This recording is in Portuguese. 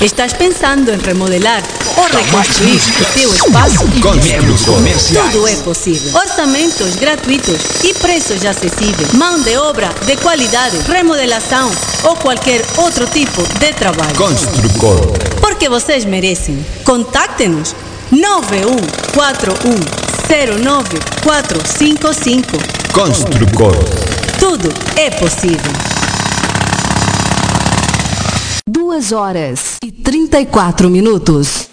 Estás pensando em remodelar ou reconstruir o teu espaço? Tudo é possível. Orçamentos gratuitos e preços acessíveis. Mão de obra de qualidade, remodelação ou qualquer outro tipo de trabalho. Construcor. Porque vocês merecem. Contacte-nos 9141095455. Construcor. Tudo é possível. 2 horas e 34 minutos.